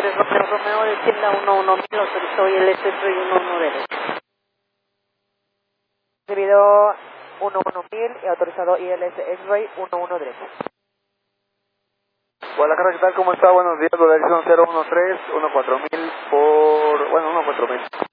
3 Romeo Romeo de tienda 11000, autorizó ILS X-Ray 11 derecho. Recibido 11000 y autorizado ILS X-Ray 11 derecho. Guadalajara, ¿qué tal? ¿Cómo está? Buenos días, dirección 013, 14000 por... bueno, 14000.